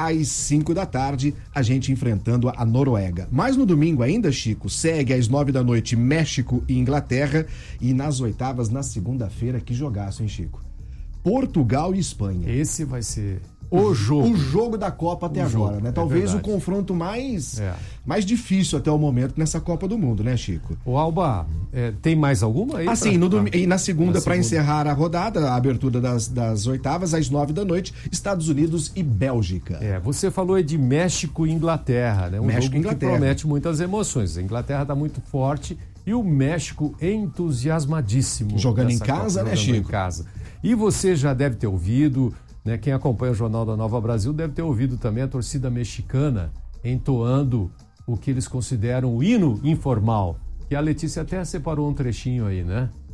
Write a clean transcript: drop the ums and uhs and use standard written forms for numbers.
às 5 da tarde, a gente enfrentando a Noruega. Mas no domingo ainda, Chico, segue às 9 da noite México e Inglaterra. E nas oitavas, na segunda-feira, que jogaço, hein, Chico? Portugal e Espanha. Esse vai ser o jogo da Copa até agora, né? Talvez o confronto mais difícil até o momento nessa Copa do Mundo, né, Chico? O Alba, tem mais alguma aí? E na segunda, para encerrar a rodada, a abertura das oitavas, às 9 da noite, Estados Unidos e Bélgica. Você falou aí de México e Inglaterra, né? México e Inglaterra. Que promete muitas emoções. A Inglaterra está muito forte e o México entusiasmadíssimo. Jogando em casa, né, Chico? Em casa. E você já deve ter ouvido, né? Quem acompanha o Jornal da Nova Brasil deve ter ouvido também a torcida mexicana entoando o que eles consideram o hino informal, que a Letícia até separou um trechinho aí, né?